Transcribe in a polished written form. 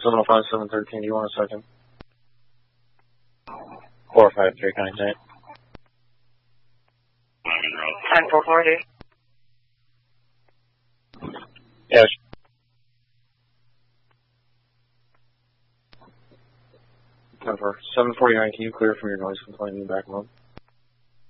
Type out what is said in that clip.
705, 713, do you want a second? 453, contact. 10440. Yes. Over 749, can you clear from your noise complaint in the back mode?